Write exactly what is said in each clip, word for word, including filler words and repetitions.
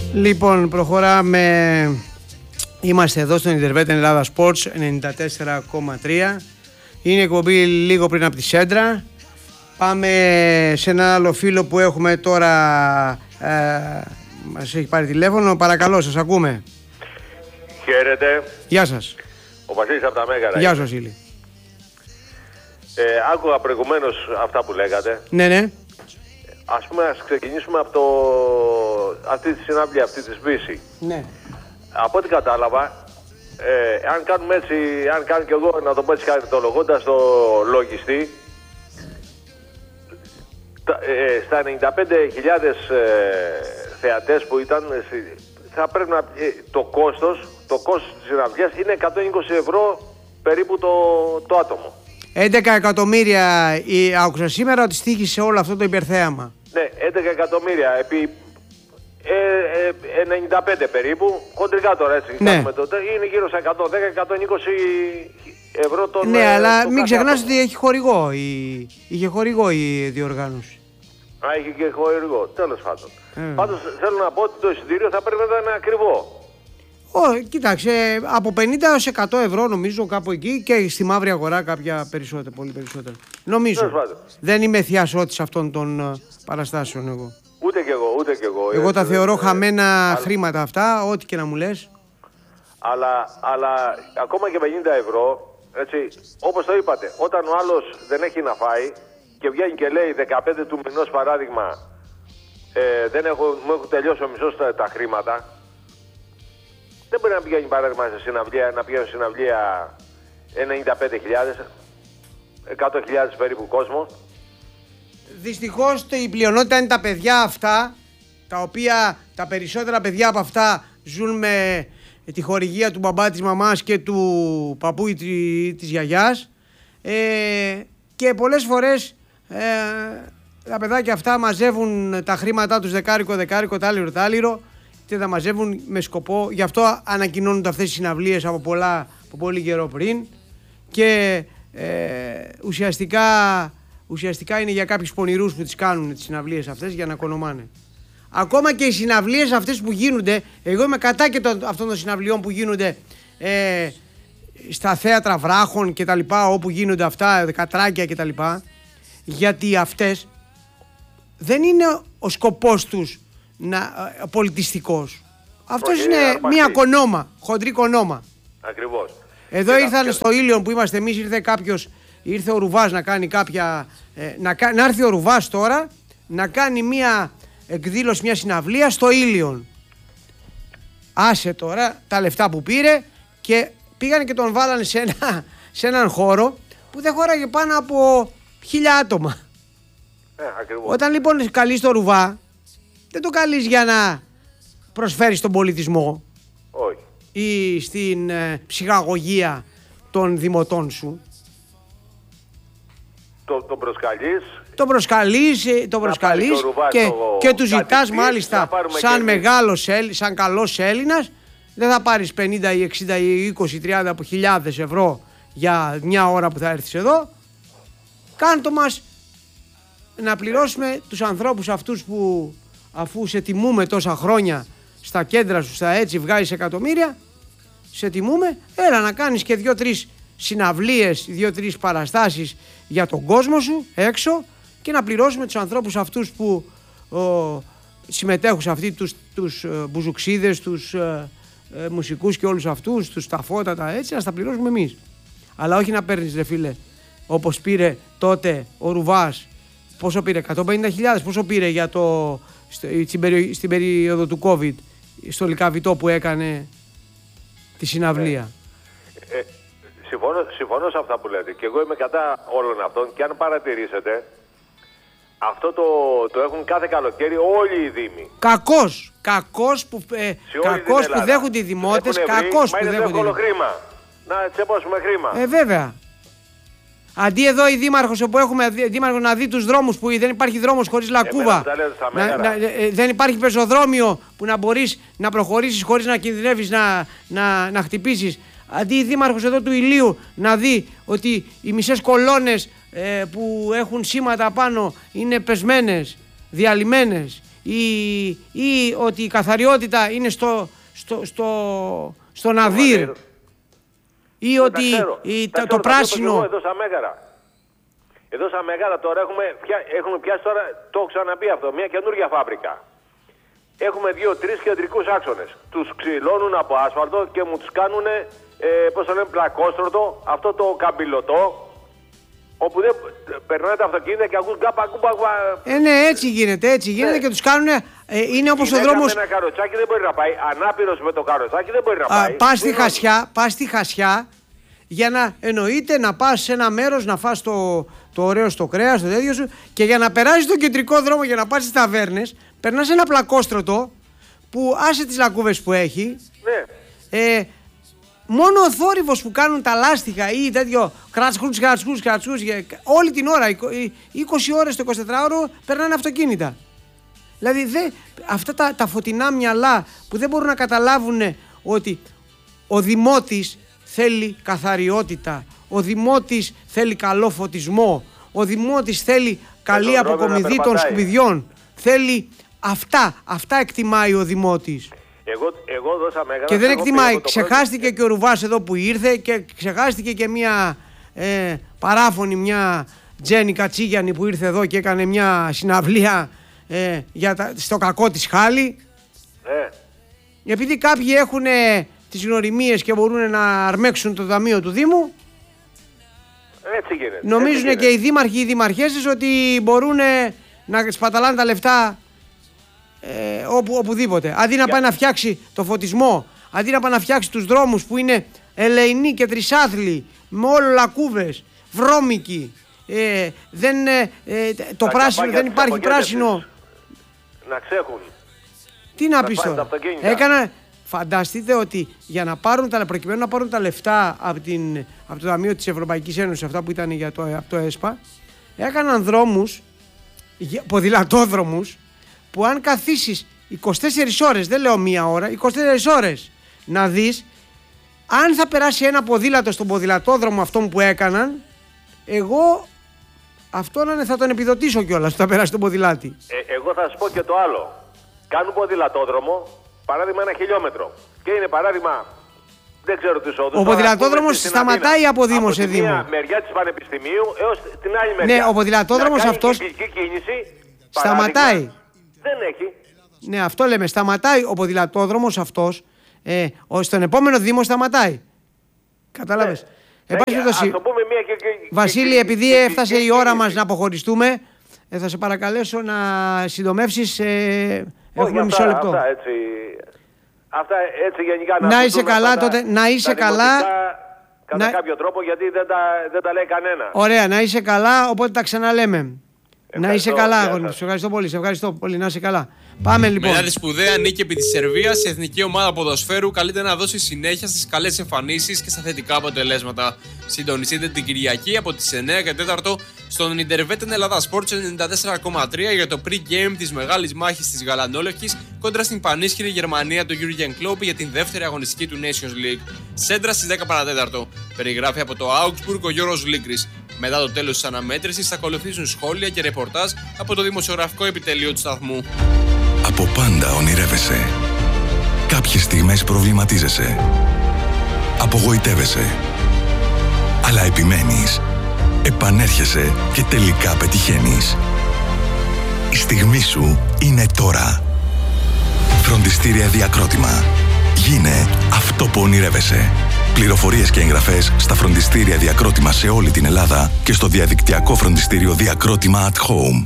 Λοιπόν, προχωράμε. Είμαστε εδώ στο Ιντερβέτ Ελλάδα Sports ενενήντα τέσσερα κόμμα τρία. Είναι εκπομπή λίγο πριν από τη Σέντρα. Πάμε σε ένα άλλο φίλο που έχουμε τώρα. Ε, μας έχει πάρει τηλέφωνο. Παρακαλώ, σας ακούμε. Χαίρετε. Γεια σας. Ο Βασίλης από τα Μέγαρα. Γεια σας, Βασίλη. Ε, άκουγα προηγουμένως αυτά που λέγατε. Ναι, ναι. Ας πούμε, ας ξεκινήσουμε από το... αυτή τη συναυλία, αυτή τη σβήση. Ναι. Από ό,τι κατάλαβα, ε, αν κάνουμε έτσι, αν κάνω κι εγώ, να το πω έτσι χαριτολογώντας το λογιστή, τα, ε, στα ενενήντα πέντε χιλιάδες ε, θεατές που ήταν, θα πρέπει να... Ε, το κόστος, το κόστος της συναυλίας είναι εκατόν είκοσι ευρώ περίπου το, το άτομο. έντεκα εκατομμύρια η, άκουσα σήμερα ότι στοίχησε όλο αυτό το υπερθέαμα. Ναι, έντεκα εκατομμύρια επί ε, ε, ενενήντα πέντε περίπου, χοντρικά τώρα έτσι, ναι. κάνουμε τότε, είναι γύρω στα εκατόν δέκα με εκατόν είκοσι ευρώ τον... Ναι, ε, αλλά τον μην ξεχνάς άτομο. ότι έχει χορηγό, η, είχε χορηγό η διοργάνωση. Α, είχε και χορηγό, τέλος πάντων. Ε. Πάντως θέλω να πω ότι το εισιτήριο θα πρέπει να είναι ακριβό. Ω, κοίταξε, από πενήντα έως εκατό ευρώ νομίζω κάπου εκεί και στη μαύρη αγορά κάποια περισσότερα, πολύ περισσότερα. Νομίζω. Δεν είμαι θειασότης αυτών των uh, παραστάσεων εγώ. Ούτε κι εγώ, ούτε κι εγώ. Εγώ τα έτσι, θεωρώ ε, χαμένα αλλά, χρήματα αυτά, ό,τι και να μου λες. Αλλά, αλλά ακόμα και πενήντα ευρώ, έτσι, όπως το είπατε, όταν ο άλλος δεν έχει να φάει και βγαίνει και λέει δεκαπέντε του μηνός παράδειγμα, ε, δεν έχω, μου έχουν τελειώσει ο μισός τα, τα χρήματα. Δεν μπορεί να πηγαίνει παράδειγμα σε συναυλία, να πηγαίνει σε συναυλία ενενήντα πέντε χιλιάδες, εκατό χιλιάδες περίπου κόσμο. Δυστυχώς η πλειονότητα είναι τα παιδιά αυτά, τα οποία τα περισσότερα παιδιά από αυτά ζουν με τη χορηγία του μπαμπά, της μαμάς και του παππού ή της γιαγιάς, ε, και πολλές φορές ε, τα παιδάκια αυτά μαζεύουν τα χρήματά τους δεκάρικο, δεκάρικο, τάλιρο, τάλιρο, και τα μαζεύουν με σκοπό, γι' αυτό ανακοινώνονται αυτές οι συναυλίες από, πολλά, από πολύ καιρό πριν, και ε, ουσιαστικά, ουσιαστικά είναι για κάποιους πονηρούς που τις κάνουν τις συναυλίες αυτές για να κονομάνε. Ακόμα και οι συναυλίες αυτές που γίνονται, εγώ είμαι κατά και το, αυτών των συναυλιών που γίνονται ε, στα θέατρα βράχων και τα λοιπά, όπου γίνονται αυτά, κατράκια και τα λοιπά, γιατί αυτές δεν είναι ο σκοπός τους να, πολιτιστικός. Αυτός Όχι, είναι είναι μία κονόμα, χοντρή κονόμα. Ακριβώς. Εδώ και ήρθαν να... στο Ήλιον που είμαστε εμείς, ήρθε κάποιος, ήρθε ο Ρουβάς να κάνει κάποια, ε, να, να έρθει ο Ρουβάς τώρα να κάνει μία εκδήλωση, μία συναυλία στο Ήλιον. Άσε τώρα τα λεφτά που πήρε και πήγανε και τον βάλανε σε, ένα, σε έναν χώρο που δεν χώραγε πάνω από χίλια άτομα. Ε, Όταν λοιπόν καλείς το Ρουβά, δεν το καλείς για να προσφέρεις τον πολιτισμό. Όχι. Ή στην ε, ψυχαγωγία των δημοτών σου. Το, το προσκαλείς. Το προσκαλείς, το προσκαλείς και, το και του ζητάς πεις, μάλιστα σαν μεγάλος, σαν καλός Έλληνας. Δεν θα πάρεις πενήντα ή εξήντα ή είκοσι τριάντα από χιλιάδες ευρώ για μια ώρα που θα έρθεις εδώ. Κάντο μας να πληρώσουμε τους ανθρώπους αυτούς που, αφού σε τιμούμε τόσα χρόνια στα κέντρα σου, στα έτσι βγάζεις εκατομμύρια, σε τιμούμε, έλα να κάνεις και δύο-τρεις συναυλίες, δύο-τρεις παραστάσεις για τον κόσμο σου έξω και να πληρώσουμε τους ανθρώπους αυτούς που ο, συμμετέχουν σε αυτή, τους, τους ε, μπουζουξίδες, τους ε, ε, μουσικούς και όλους αυτούς, τους ταφότατα έτσι, να στα πληρώσουμε εμείς. Αλλά όχι να παίρνεις, ρε φίλε, όπως πήρε τότε ο Ρουβάς, πόσο πήρε, εκατόν πενήντα χιλιάδες, πόσο πήρε για το, στην, περίοδο, στην περίοδο του COVID, στο Λυκαβητό που έκανε τη συναυλία. Ε, ε, συμφωνώ, συμφωνώ σε αυτά που λέτε και εγώ είμαι κατά όλων αυτών και αν παρατηρήσετε αυτό το, το έχουν κάθε καλοκαίρι όλοι οι δήμοι. Κακός, κακός που, ε, κακός που δέχονται οι δημότες, κακός που δέχονται οι δημότες. Χρήμα. Να τσεπώσουμε χρήμα. Ε, βέβαια. Αντί εδώ η δήμαρχος που έχουμε δήμαρχος να δει τους δρόμους που δεν υπάρχει δρόμος χωρίς λακκούβα, να, να, ε, δεν υπάρχει πεζοδρόμιο που να μπορείς να προχωρήσεις χωρίς να κινδυνεύεις να, να, να χτυπήσεις. Αντί η δήμαρχος εδώ του Ηλίου να δει ότι οι μισές κολόνες ε, που έχουν σήματα πάνω είναι πεσμένες, διαλυμένες, ή, ή ότι η καθαριότητα είναι στο, στο, στο, στο ναδύρ ή τα ότι ξέρω. η, τα το, ξέρω, το πράσινο. Το εδώ στα Μέγαρα. Εδώ στα Μέγαρα τώρα έχουμε, πια, έχουμε πιάσει τώρα, το έχω ξαναπεί αυτό, μια καινούργια φάμπρικα. Έχουμε δύο-τρεις κεντρικούς άξονες. Τους ξυλώνουν από άσφαλτο και μου τους κάνουν, ε, πώς το λένε, πλακόστρωτο, αυτό το καμπυλωτό, όπου δεν περνάνε τα αυτοκίνητα και ακούς γκάπα γκούπα. Ε, ναι, έτσι γίνεται, έτσι γίνεται ναι. και τους κάνουν, ε, είναι όπως ο δρόμος. Με ένα καροτσάκι δεν μπορεί να πάει, ανάπηρος με το καροτσάκι δεν μπορεί να πάει. Πας στη Χασιά, πας στη Χασιά, για να εννοείται να πας σε ένα μέρος να φας το, το ωραίο στο κρέας, το τέτοιο σου, και για να περάσεις τον κεντρικό δρόμο για να πας στις ταβέρνες, περνάς ένα πλακόστρωτο που άσε τις λακκούβες που έχει. Ναι. Ε, μόνο ο θόρυβος που κάνουν τα λάστιχα ή τέτοιο κρατσχούτς, κρατσχούτς, κρατσχούτς, όλη την ώρα, είκοσι ώρες το εικοσιτετράωρο περνάνε αυτοκίνητα. Δηλαδή δε, αυτά τα, τα φωτεινά μυαλά που δεν μπορούν να καταλάβουν ότι ο δημότης θέλει καθαριότητα, ο δημότης θέλει καλό φωτισμό, ο δημότης θέλει καλή αποκομιδή των σκουπιδιών, θέλει αυτά, αυτά εκτιμάει ο δημότης. Εγώ, εγώ δώσα Μέγαρα, και δεν εκτιμάει, ξεχάστηκε πρώτο... και ο Ρουβάς εδώ που ήρθε και ξεχάστηκε και μια ε, παράφωνη, μια Τζέννη Κατσίγιανη που ήρθε εδώ και έκανε μια συναυλία ε, για τα, στο κακό της Χάλη. Ε. Επειδή κάποιοι έχουν ε, τις γνωριμίες και μπορούν να αρμέξουν το ταμείο του Δήμου, έτσι γίνεται. νομίζουν έτσι και οι δήμαρχοι ή οι δημαρχέσεις ότι μπορούν να σπαταλάνε τα λεφτά ε, όπου, οπουδήποτε. Αντί να πάει να φτιάξει το φωτισμό, αντί να πάει να φτιάξει τους δρόμους που είναι ελεηνοί και τρισάθλοι, με όλο λακκούβες, βρώμικοι, ε, δεν, ε, το τα πράσινο, δεν υπάρχει πράσινο. Να ξέχουν. Τι να πεις τώρα. Έκανα... Φανταστείτε ότι για να πάρουν τα, προκειμένου να πάρουν τα λεφτά από, την, από το Ταμείο της Ευρωπαϊκής Ένωσης, αυτά που ήταν για το, από το ΕΣΠΑ, έκαναν δρόμους, ποδηλατόδρομους, που αν καθίσεις είκοσι τέσσερις ώρες, δεν λέω μία ώρα, είκοσι τέσσερις ώρες να δεις, αν θα περάσει ένα ποδήλατο στον ποδηλατόδρομο αυτόν που έκαναν, εγώ αυτόν θα τον επιδοτήσω κιόλας, θα περάσει τον ποδηλάτη. Ε, εγώ θα σας πω και το άλλο. Κάνουν ποδηλατόδρομο, παράδειγμα ένα χιλιόμετρο. Και είναι παράδειγμα, δεν ξέρω τους όδους. Ο ποδηλατόδρομος σταματάει από Δήμο σε Δήμο. Από τη μία μεριά της Πανεπιστημίου έως την άλλη μεριά. Ναι, ο ποδηλατόδρομος αυτός κίνηση, σταματάει. Δεν έχει. Ναι, αυτό λέμε. Σταματάει ο ποδηλατόδρομος αυτός. Ε, στον επόμενο Δήμο σταματάει. Κατάλαβες. Ναι. Ε, ναι, ας το πούμε μία και, και, Βασίλη, και, επειδή και, έφτασε και, η ώρα και, μας να αποχωριστούμε, ε, θα σε παρακαλέσω να συντομεύσεις. Ε, έχουμε μισό λεπτό. Αυτά έτσι, αυτά έτσι γενικά να, να είσαι καλά τα, τότε. Να είσαι καλά. Κατά να... κάποιο τρόπο, γιατί δεν τα, δεν τα λέει κανένα. Ωραία, να είσαι καλά, οπότε τα ξαναλέμε. Να είσαι καλά, αγόρι μου. Σε ευχαριστώ πολύ. Σε ευχαριστώ πολύ. Να είσαι καλά. Πάμε λοιπόν. Μετά τη σπουδαία νίκη επί της Σερβίας, η εθνική ομάδα ποδοσφαίρου καλείται να δώσει συνέχεια στις καλές εμφανίσεις και στα θετικά αποτελέσματα. Συντονιστείτε την Κυριακή από τις εννιά και τέσσερα στον Ιντερβέτεν Ελλάδα Sports ενενήντα τέσσερα κόμμα τρία για το pre-game της μεγάλης μάχης της Γαλανόλευκης κόντρα στην πανίσχυρη Γερμανία του Jurgen Klopp για την δεύτερη αγωνιστική του Nations League. Σέντρα στις δέκα παρά τέταρτο. Περιγράφει από το Augsburg ο Γιώργος Λίγκρης. Μετά το τέλος της αναμέτρησης θα ακολουθήσουν σχόλια και ρεπορτάζ από το δημοσιογραφικό επιτελείο του σταθμού. Από πάντα ονειρεύεσαι. Κάποιες στιγμές προβληματίζεσαι. Απογοητεύεσαι. Αλλά επιμένεις. Επανέρχεσαι και τελικά πετυχαίνεις. Η στιγμή σου είναι τώρα. Φροντιστήρια Διακρότημα. Γίνε αυτό που ονειρεύεσαι. Πληροφορίες και εγγραφές στα φροντιστήρια Διακρότημα σε όλη την Ελλάδα και στο διαδικτυακό φροντιστήριο Διακρότημα at home.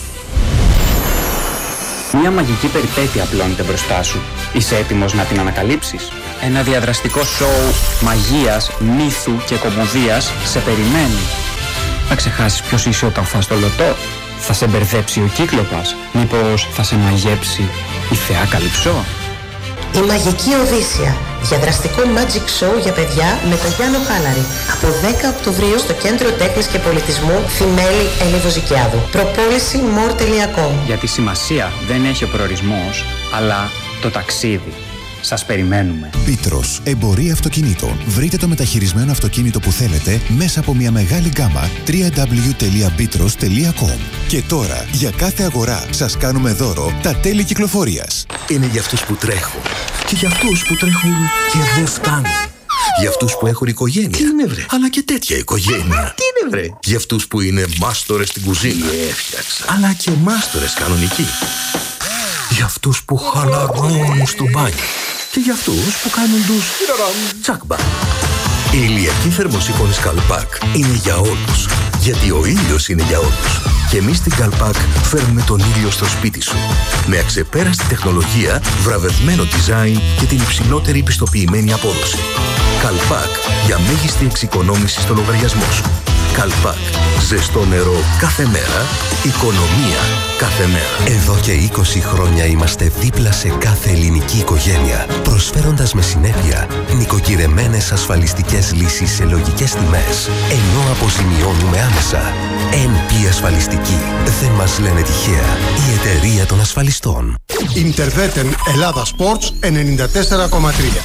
Μια μαγική περιπέτεια απλώνεται μπροστά σου. Είσαι έτοιμος να την ανακαλύψεις? Ένα διαδραστικό σοου μαγείας, μύθου και κομμωδίας σε περιμένει. Θα ξεχάσεις ποιος είσαι όταν φας το λωτό? Θα σε μπερδέψει ο Κύκλοπας? Μήπως θα σε μαγέψει η θεά Καλυψό? Η Μαγική Οδύσσια. Διαδραστικό magic show για παιδιά με τον Γιάννο Χάλαρη. Από δέκα Οκτωβρίου στο Κέντρο Τέχνης και Πολιτισμού Θημέλη Ελίβοζικιάδου. Προπόληση more τελεία com. Γιατί σημασία δεν έχει ο προορισμός, αλλά το ταξίδι. Σας περιμένουμε. Πίτρος, εμπορία αυτοκινήτων. Βρείτε το μεταχειρισμένο αυτοκίνητο που θέλετε μέσα από μια μεγάλη γκάμα double-u double-u double-u τελεία πίτρος τελεία com. Και τώρα, για κάθε αγορά, σας κάνουμε δώρο τα τέλη κυκλοφορίας. Είναι για αυτούς που τρέχουν και για αυτούς που τρέχουν και δεν φτάνουν. Για αυτούς που έχουν οικογένεια. Τι είναι βρε? Αλλά και τέτοια οικογένεια. Τι είναι βρε? Για αυτούς που είναι μάστορες στην κουζίνα. Έφτιαξα. Αλλά και μάστορες κανονικοί. Για αυτούς που χαλαρώνουν στο μπάνιο. Και για αυτούς που κάνουν τους τσακμπα. Η ηλιακή θερμοσύφωνη Καλπάκ είναι για όλους. Γιατί ο ήλιος είναι για όλους. Και εμείς στην Καλπάκ φέρνουμε τον ήλιο στο σπίτι σου. Με αξεπέραστη τεχνολογία, βραβευμένο design και την υψηλότερη πιστοποιημένη απόδοση. Καλπάκ για μέγιστη εξοικονόμηση στο λογαριασμό σου. Καλπάκ. Ζεστό νερό κάθε μέρα. Οικονομία κάθε μέρα. Εδώ και είκοσι χρόνια είμαστε δίπλα σε κάθε ελληνική οικογένεια, προσφέροντας με συνέπεια νοικοκυρεμένες ασφαλιστικές λύσεις σε λογικές τιμές, ενώ αποζημιώνουμε άμεσα. εν πι Ασφαλιστική. Δεν μας λένε τυχαία. Η εταιρεία των ασφαλιστών. Ιντερβέτεν Ελλάδα Sports ενενήντα τέσσερα κόμμα τρία.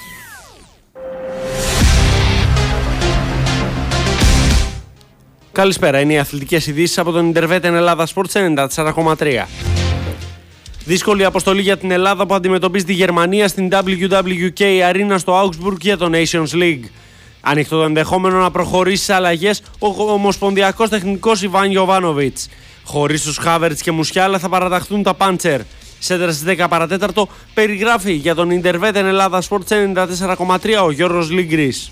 Καλησπέρα, είναι οι αθλητικές ειδήσεις από τον Ιντερβέτεν Ελλάδα Sports ενενήντα τέσσερα κόμμα τρία. Δύσκολη αποστολή για την Ελλάδα που αντιμετωπίζει τη Γερμανία στην ντάμπλιου ντάμπλιου κέι Arena στο Augsburg για το Nations League. Ανοιχτό το ενδεχόμενο να προχωρήσει σε αλλαγές ο ομοσπονδιακός τεχνικός Ιβάν Γιοβάνοβιτς. Χωρίς τους Χάβερτς και Μουσιάλα θα παραταχθούν τα Πάντσερ. Σέντρα στις δέκα παρατέταρτο περιγράφει για τον Ιντερβέτεν Ελλάδα Sports ενενήντα τέσσερα κόμμα τρία ο Γιώργος Λίγκρης.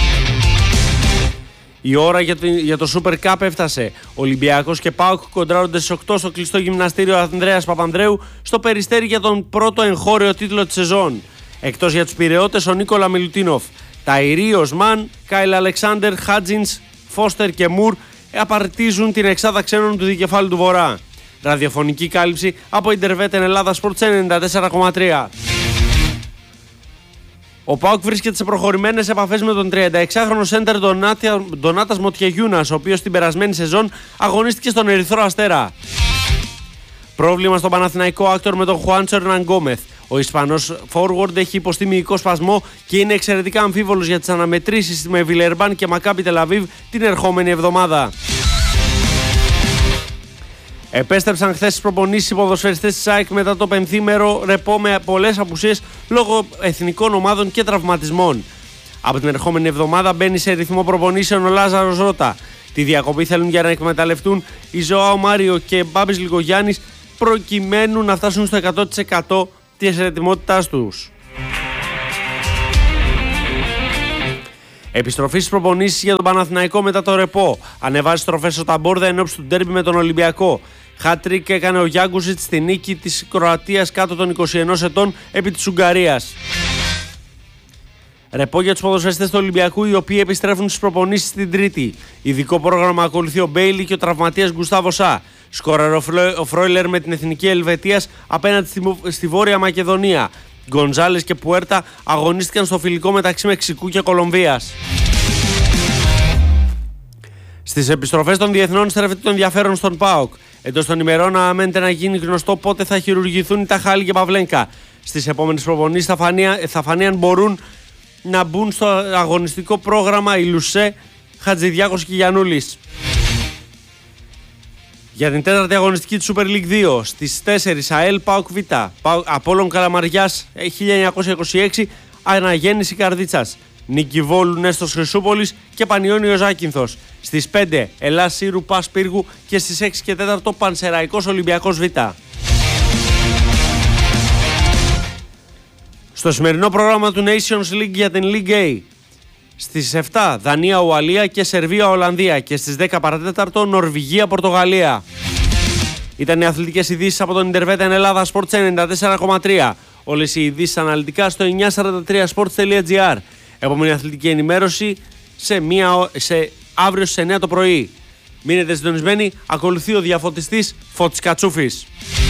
Η ώρα για το, για το Super Cup έφτασε. Ολυμπιακός και ΠΑΟΚ κοντράρονται στις οκτώ στο κλειστό γυμναστήριο Ανδρέας Παπανδρέου στο Περιστέρι για τον πρώτο εγχώριο τίτλο της σεζόν. Εκτός για τους Πειραιώτες, ο Νίκολα Μιλουτίνοφ. Ταϊρή, Οσμάν, Κάιλ Αλεξάντερ, Χάτζινς, Φώστερ και Μουρ απαρτίζουν την εξάδα ξένων του δικεφάλου του Βορρά. Ραδιοφωνική κάλυψη από Ιντερβέτεν Ελλάδα Sports ενενήντα τέσσερα κόμμα τρία. Ο ΠΑΟΚ βρίσκεται σε προχωρημένες επαφές με τον τριανταεξάχρονο σέντερ Ντονάτας Μοτιαγιούνας, ο οποίος την περασμένη σεζόν αγωνίστηκε στον Ερυθρό Αστέρα. Πρόβλημα στον Παναθηναϊκό Άκτορ με τον Χουάντσο Ερναν Γκόμεθ. Ο Ισπανός forward έχει υποστεί μυϊκό σπασμό και είναι εξαιρετικά αμφίβολος για τις αναμετρήσεις με Βιλερμπάν και Μακάμπι Τελαβίβ την ερχόμενη εβδομάδα. Επέστρεψαν χθες στις προπονήσεις οι ποδοσφαιριστές της ΑΕΚ μετά το πενθήμερο ρεπό με πολλές απουσίες λόγω εθνικών ομάδων και τραυματισμών. Από την ερχόμενη εβδομάδα μπαίνει σε ρυθμό προπονήσεων ο Λάζαρος Ρώτα. Τη διακοπή θέλουν για να εκμεταλλευτούν η Ζωάο Μάριο και Μπάμπης Λικογιάννης προκειμένου να φτάσουν στο εκατό τοις εκατό της ετοιμότητάς τους. Επιστροφή στις προπονήσεις για τον Παναθηναϊκό μετά το ρεπό. Ανεβάζει στροφές ο Ταμπόρδα ενόψει του ντέρμπι με τον Ολυμπιακό. Χατρίκ έκανε ο Γιάγκουζιτ στη νίκη της Κροατίας κάτω των είκοσι ενός ετών επί της Ουγγαρίας. Ρεπό για τους ποδοσφαιριστές του Ολυμπιακού, οι οποίοι επιστρέφουν στις προπονήσεις την Τρίτη. Ειδικό πρόγραμμα ακολουθεί ο Μπέιλι και ο τραυματίας Γκουστάβο Σά. Σκόραρε ο Φρόιλερ με την εθνική Ελβετίας απέναντι στη Βόρεια Μακεδονία. Γκονζάλες και Πουέρτα αγωνίστηκαν στο φιλικό μεταξύ Μεξικού και Κολομβίας. Στις επιστροφές των διεθνών στρέφεται το ενδιαφέρον στον ΠΑΟΚ. Εντός των ημερών αναμένεται να γίνει γνωστό πότε θα χειρουργηθούν οι Ταχάλη και Παυλένκα. Στις επόμενες προπονήσεις θα φανεί, θα φανεί αν μπορούν να μπουν στο αγωνιστικό πρόγραμμα οι Λουσέ, Χατζηδιάκος και Γιαννούλης. Για την τέταρτη αγωνιστική του Super League δύο στις τέσσερις ΑΕΛ ΠΑΟΚ Β, Απόλλων Καλαμαριάς χίλια εννιακόσια είκοσι έξι, Αναγέννηση Καρδίτσας, Νίκη Βόλου Νέστος Χρυσούπολης και Πανιώνιος Ζάκυνθος. Στις πέντε Ελλάς Σύρου Πας Πύργου και στις έξι και τέταρτο Πανσεραϊκός Ολυμπιακός Β. Στο σημερινό πρόγραμμα του Nations League για την League A, στις επτά Δανία Ουαλία και Σερβία Ολλανδία και στις δέκα παρατέταρτο Νορβηγία Πορτογαλία. Ήταν οι αθλητικές ειδήσεις από τον Ιντερβέτεν Ελλάδα Sports ενενήντα τέσσερα κόμμα τρία. Όλες οι ειδήσεις αναλυτικά στο εννιακόσια σαράντα τρία sports τελεία gr. Επόμενη αθλητική ενημέρωση σε, μία, σε αύριο στις εννιά το πρωί. Μείνετε συντονισμένοι, ακολουθεί ο διαφωτιστής Φώτης Κατσούφης.